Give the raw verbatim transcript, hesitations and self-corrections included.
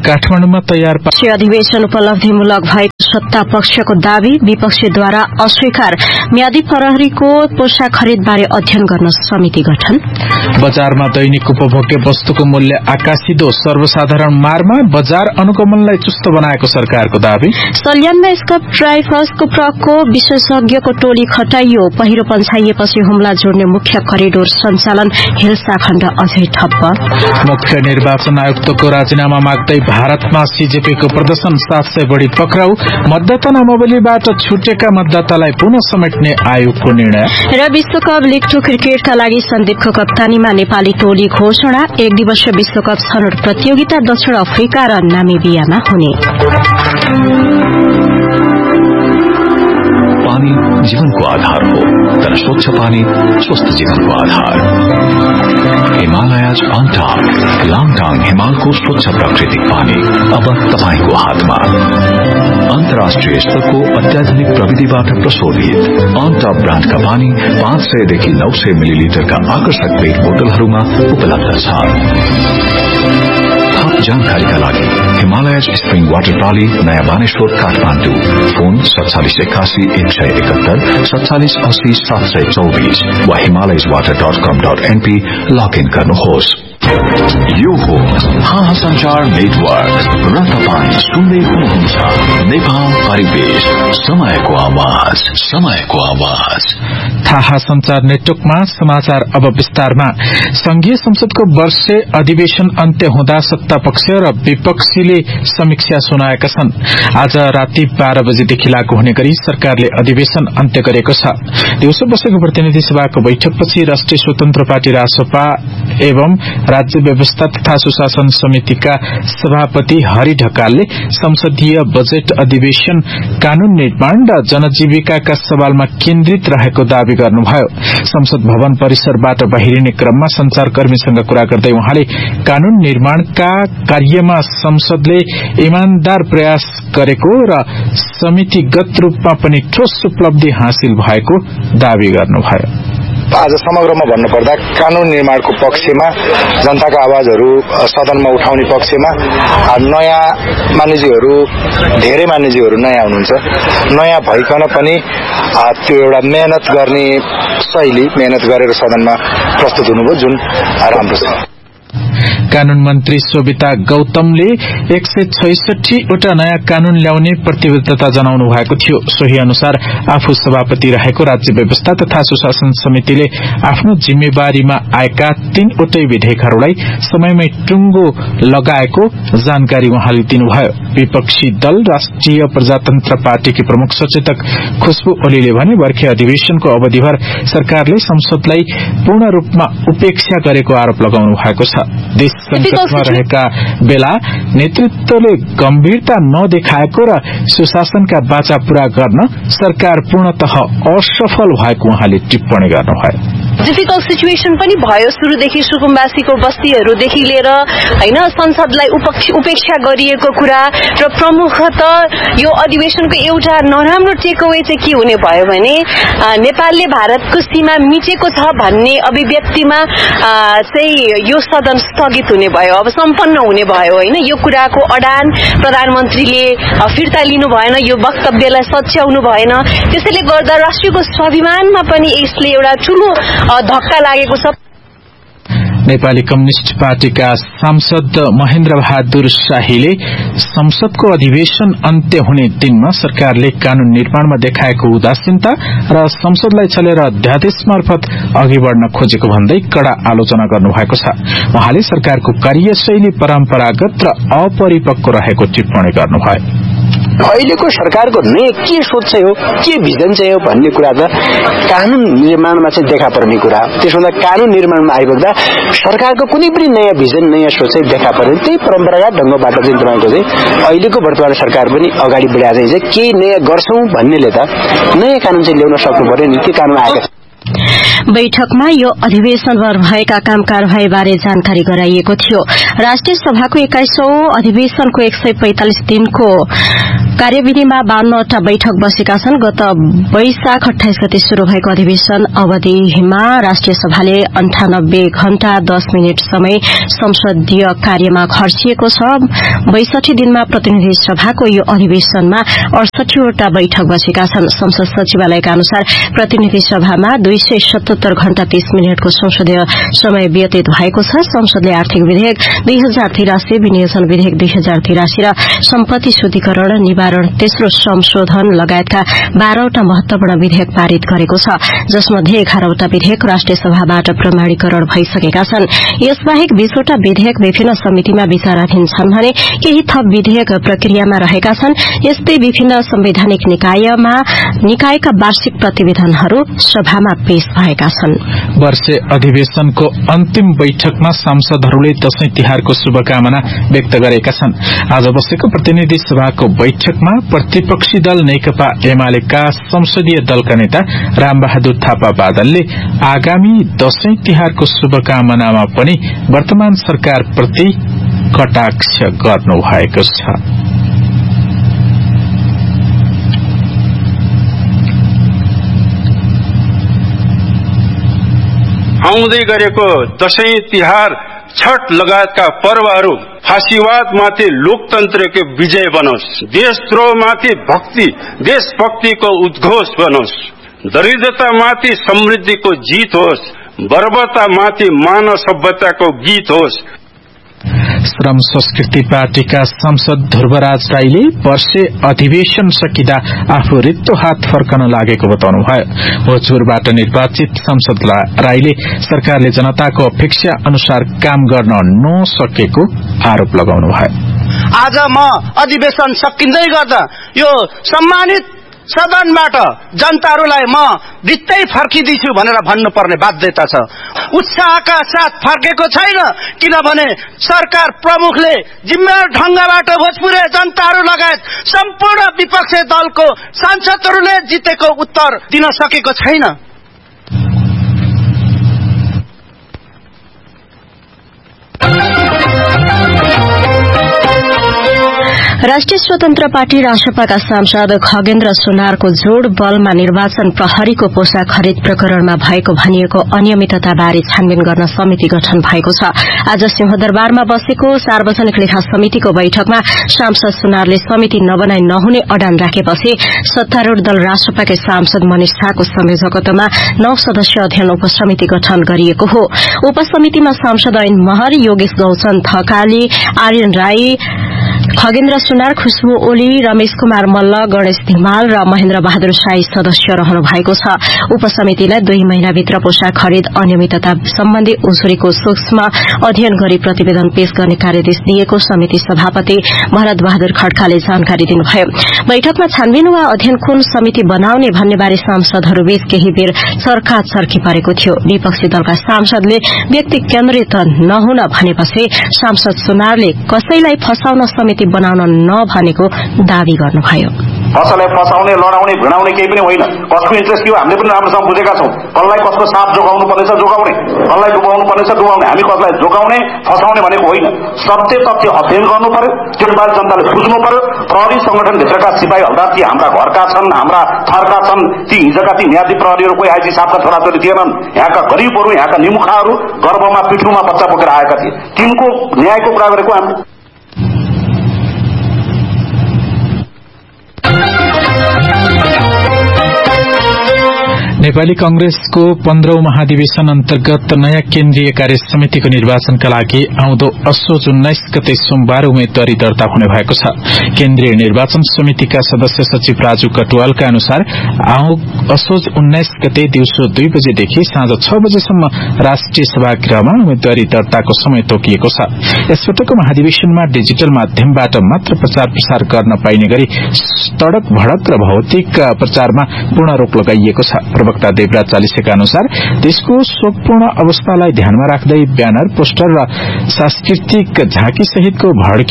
काठमाडौँमा तयार अधिवेशन उपलब्धिमूलक भएको सत्ता पक्षको दावी, विपक्षीद्वारा अस्वीकार। म्यादी प्रहरीको पोषाक खरिदबारे अध्ययन गर्न समिति गठन। बजारमा दैनिक उपभोग्य वस्तुको मूल्य आकाशिदो, सर्वसाधारण मारमा बजार अनुगमनलाई चुस्त बनाएको सरकारको दावी। सल्यानमा स्कप ड्राइभर्सको ट्रकको विशेषज्ञको टोली खटाइयो। पहिरो पन्छाइएपछि हुम्ला जोड्ने मुख्य करिडोर सञ्चालन हिल्सा खण्ड अझै ठप्प। मुख्य निर्वाचन आयुक्तको राजीनामा माग्दै भारतमा सीजेपीको प्रदर्शन, सात सय बढ़ी पक्राउ। मतदाता नामावलीबाट छुटेका मतदातालाई पुनः समेट्ने आयोगको निर्णय। र विश्वकप लिग टू क्रिकेटका लागि सन्दीपको कप्तानीमा नेपाली टोली घोषणा। एक दिवसीय विश्वकप छनौट प्रतियोगिता दक्षिण अफ्रिका र नामिबियामा हुने। पानी जीवनको आधार हो, तर स्वच्छ पानी स्वस्थ जीवनको आधार। हिमालयज अनटॉप लाङटाङ हिमालको स्वच्छ प्राकृतिक पानी अब तपाईको हातमा। अन्तर्राष्ट्रिय स्तरको अत्याधुनिक प्रविधिबाट प्रशोधित अनटॉप ब्रान्डका पानी पाँच सय देखि नौ सय मिलिलिटरका आकर्षक पेट बोतलहरूमा उपलब्ध छ। थप जानकारीका लागि हिमालयज स्प्रिङ वाटर ट्रली, नयाँ बानेश्वर, काठमाडौँ। फोन सत्तालिस एकासी एक सय एकहत्तर सत्तालिस अस्सी सात सय चौबीस वा हिमालयज वाटर डट कम डट एनपी लगइन गर्नुहोस्। यो हो थाहा संचार नेटवर्क र तपाईँ सुन्दै हुनुहुन्छ नेपाल परिवेश, समयको आवाज, समयको आवाज। थाहा संचार नेटवर्कमा समाचार अब विस्तारमा। संघीय संसदको वर्षे अधिवेशन अन्त्य हुँदा सत्ता पक्ष र विपक्षीले समीक्षा सुनाएका छन्। आज राति बाह्र बजेदेखि लागू हुने गरी सरकारले अधिवेशन अन्त्य गरेको छ। दिउँसो बसेको प्रतिनिधि सभाको बैठकपछि राष्ट्रिय स्वतन्त्र पार्टी रासपा एवं राज्य व्यवस्था तथा सुशासन समितिका सभापति हरि ढकालले संसदीय बजेट अधिवेशन कानून निर्माण र जनजीविकाका सवालमा केन्द्रित रहेको दावी गर्नुभयो। संसद भवन परिसरबाट बाहिरिने क्रममा संचारकर्मीसँग कुरा गर्दै उहाँले कानून निर्माणका कार्यमा संसदले इमानदार प्रयास गरेको र समितिगत रूपमा पनि ठोस उपलब्धि हासिल भएको दावी गर्नुभयो। आज समग्रमा भन्नुपर्दा कानून निर्माणको पक्षमा जनताका आवाजहरू सदनमा उठाउने पक्षमा नयाँ मानिसहरू धेरै मानिसहरू नयाँ हुनुहुन्छ। नयाँ भइकन पनि त्यो एउटा मेहनत गर्ने शैली, मेहनत गरेर सदनमा प्रस्तुत हुनुभयो, जुन राम्रो छ। कानून मन्त्री शोभिता गौतमले एक सय छैसठी वटा नयाँ कानून ल्याउने प्रतिबद्धता जनाउनु भएको थियो। सोही अनुसार आफू सभापति रहेको राज्य व्यवस्था तथा सुशासन समितिले आफ्नो जिम्मेवारीमा आएका तीनवटै विधेयकहरूलाई समयमै टुङ्गो लगाएको जानकारी उहाँले दिनुभयो। विपक्षी दल राष्ट्रिय प्रजातन्त्र पार्टीकी प्रमुख सचेतक खुशबु ओलीले भने वर्षीय अधिवेशनको अवधिभर सरकारले संसदलाई पूर्ण रूपमा उपेक्षा गरेको आरोप लगाउनु भएको छ। देश संकटमा रहेका बेला नेतृत्वले गम्भीरता नदेखाएको र सुशासनका बाचा पूरा गर्न सरकार पूर्णतः असफल भएको उहाँले टिप्पणी गर्नुभयो। डिफिकल्ट सिचुएसन पनि भयो सुरुदेखि, सुकुम्बासीको बस्तीहरूदेखि लिएर हैन संसदलाई उपेक्षा गरिएको कुरा र प्रमुखतः यो अधिवेशनको एउटा नराम्रो टेकअवे चाहिँ के हुने भयो भने नेपालले भारतको सीमा मिचेको छ भन्ने अभिव्यक्तिमा चाहिँ यो सदन स्थगित हुने भयो, अब सम्पन्न हुने भयो हैन। यो कुराको अडान प्रधानमन्त्रीले फिर्ता लिनु भएन, यो वक्तव्यलाई सच्याउनु भएन। त्यसैले गर्दा राष्ट्रको स्वाभिमानमा पनि यसले एउटा ठूलो धक्का लागेको छ। नेपाली कम्युनिष्ट पार्टीका सांसद महेन्द्र बहादुर शाहीले संसदको अधिवेशन अन्त्य हुने दिनमा सरकारले कानून निर्माणमा देखाएको उदासीनता र संसदलाई छलेर अध्यादेश मार्फत अघि बढ़न खोजेको भन्दै कड़ा आलोचना गर्नुभएको छ। उहाँले सरकारको कार्यशैली परम्परागत र अपरिपक्व रहेको टिप्पणी गर्नुभयो। अहिलेको सरकारको नयाँ के सोच चाहिँ हो, के भिजन चाहिँ हो भन्ने कुरा त कानून निर्माणमा चाहिँ देखा पर्ने कुरा हो। त्यसो हुँदा कानून निर्माणमा आइपुग्दा सरकारको कुनै पनि नयाँ भिजन, नयाँ सोच चाहिँ देखा पर्ने। त्यही परम्परागत ढंगबाट चाहिँ तपाईको चाहिँ अहिलेको वर्तमान सरकार पनि अगाडि बढा चाहिँ केही नयाँ गर्छौं भन्नेले त नयाँ कानून चाहिँ ल्याउन सक्नु पर्यो नि। त्यो कानून आएको छ। बैठकमा यो अधिवेशनभर भएका काम कारवाही बारे जानकारी गराइएको थियो। राष्ट्रिय सभाको एक्काइसौं अधिवेशनको एक सय पैंतालिस दिनको कार्यविधिमा बावन्नवटा बैठक बसेका छन्। गत वैशाख अठाइस गते शुरू भएको अधिवेशन अवधिमा राष्ट्रिय सभाले अन्ठानब्बे घण्टा दस मिनट समय संसदीय कार्यमा खर्चिएको छ। बैसठी दिनमा प्रतिनिधि सभाको यो अधिवेशनमा अडसठीवटा बैठक बसेका छन्। संसद सचिवालयका अनुसार प्रतिनिधि सभामा दुई सय सतहत्तर घण्टा तीस मिनटको संसदीय समय व्यतीत भएको छ। संसदले आर्थिक विधेयक दुई हजार तिरासी, विनियोजन विधेयक दुई हजार तिरासी र सम्पत्ति शुद्धिकरण निवारण तेस्रो संशोधन लगायतका बाह्रवटा महत्वपूर्ण विधेयक पारित गरेको छ, जसमध्ये एघारवटा विधेयक राष्ट्रिय सभाबाट प्रमाणीकरण भइसकेका छन्। यसबाहेक बीसवटा विधेयक विभिन्न समितिमा विचाराधीन छन् भने केही थप विधेयक प्रक्रियामा रहेका छन्। यस्तै विभिन्न संवैधानिक निकायमा निकायका वार्षिक प्रतिवेदनहरू सभामा पेश भएका छन्। वर्षे अधिवेशनको अन्तिम बैठकमा सांसदहरूले दशैं तिहारको शुभकामना व्यक्त गरेका छन्। आज बसेको प्रतिनिधि सभाको बैठकमा प्रतिपक्षी दल नेकपा एमालेका संसदीय दलका नेता रामबहादुर थापा बादलले आगामी दशैं तिहारको शुभकामनामा पनि वर्तमान सरकारप्रति कटाक्ष गर्नु भएको छ। आउँदै गरेको दशैं तिहार छठ लगायतका पर्वहरू फासीवादमाथि लोकतन्त्रको विजय बनोस्, देशद्रोहमाथि भक्ति देशभक्तिको उद्घोष बनोस्, दरिद्रतामाथि समृद्धिको जीत होस्, बर्बरतामाथि मानव सभ्यताको गीत होस्। श्रम संस्कृति पार्टीका सांसद ध्रुवराज राईले वर्षे अधिवेशन सकिँदा आफू रित्तो हात फर्कन लागेको बताउनुभयो। भोजपुरबाट निर्वाचित सांसद राईले सरकारले जनताको अपेक्षा अनुसार काम गर्न नसकेको आरोप लगाउनुभयो। आज म अधिवेशन सकिँदै गर्दा यो सम्मानित सदनबाट जनताहरूलाई म रित्तै फर्किदिन्छु भनेर भन्नुपर्ने बाध्यता छ। उत्साहका साथ फर्केको छैन, किनभने सरकार प्रमुखले जिम्मेवार ढंगबाट भोजपुरे जनताहरू लगायत सम्पूर्ण विपक्षी दलको सांसदहरूले जितेको उत्तर दिन सकेको छैन। राष्ट्रिय स्वतन्त्र पार्टी रासपाका सांसद खगेन्द्र सुनारको जोड बलमा निर्वाचन प्रहरीको पोशाक खरिद प्रकरणमा भएको भनिएको अनियमितताबारे छानबिन गर्न समिति गठन भएको छ। आज सिंहदरबारमा बसेको सार्वजनिक लेखा समितिको बैठकमा सांसद सुनारले समिति नबनाई नहुने अडान राखेपछि सत्तारूढ़ दल रासपाकै सांसद मनिष शाहको संयोजकत्वमा नौ सदस्यीय अध्ययन उपसमिति गठन गरिएको हो। उपसमितिमा सांसद ऐन महर, योगेश गौचन थकाली, आर्यन राई, खगेन्द्र सुनार, खुशबु ओली, रमेश कुमार मल्ल, गणेश धिमाल र महेन्द्र बहादुर शाही सदस्य रहनु भएको छ। उपसमितिलाई दुई महिनाभित्र पोशाक खरिद अनियमितता सम्बन्धी उजुरीको सूक्ष्म अध्ययन गरी प्रतिवेदन पेश गर्ने कार्यादेश दिएको समिति सभापति भरत बहादुर खड्काले जानकारी दिनुभयो। बैठकमा छानबिन वा अध्ययन कुन समिति बनाउने भन्नेबारे सांसदहरूबीच केही बेर चर्काचर्की परेको थियो। विपक्षी दलका सांसदले व्यक्ति केन्द्रित नहुन भनेपछि सांसद सुनारले कसैलाई फसाउन समिति बनाउन नभनेको दावी गर्नुभयो। कसैलाई फसाउने, लडाउने, भिडाउने केही पनि होइन। कसको इन्ट्रेस्ट थियो हामीले पनि राम्रोसँग बुझेका छौं। कसलाई कसको साथ जोगाउनु पर्नेछ जोगाउने, कसलाई डुबाउनु पर्नेछ डुबाउने। हामी कसलाई जोगाउने फसाउने भनेको होइन। सत्य तथ्य अध्ययन गर्नु पर्यो, त्यसबारे जनताले बुझ्नु पर्यो। प्रहरी संगठनभित्रका सिपाही हल्दार ती हाम्रा घरका छन्, हाम्रा थरका छन्, ती हिजोका ती न्यायाधीश प्रहरीहरू कोही आइजी साहबका छोराछोरी थिएनन्। यहाँका गरीबहरू, यहाँका निमुखाहरू गर्भमा पिठ्नुमा बच्चा बोकेर आएका थिए। तिनको न्यायको कुरा गरेको हामीले। नेपाली कांग्रेसको पन्ध्रौं महाधिवेशन अन्तर्गत नयाँ केन्द्रीय कार्य समितिको निर्वाचनका लागि आउँदो असोज उन्नाइस गते सोमबार उम्मेद्वारी दर्ता हुने भएको छ। केन्द्रीय निर्वाचन समितिका सदस्य सचिव राजु कटुवालका अनुसार असोज उन्नाइस गते दिउँसो दुई बजेदेखि साँझ छ बजेसम्म राष्ट्रिय सभागृहमा उम्मेद्वारी दर्ताको समय तोकिएको छ। यसपटकको महाधिवेशनमा डिजिटल माध्यमबाट मात्र प्रचार प्रसार गर्न पाइने गरी सड़क भड़क र भौतिक प्रचारमा पूर्ण रोक लगाइएको छ। प्रवक्ता देवराज चालिसेका अनुसार देशको शोकपूर्ण अवस्थालाई ध्यानमा राख्दै ब्यानर, पोस्टर र सांस्कृतिक झाँकी सहितको भड्की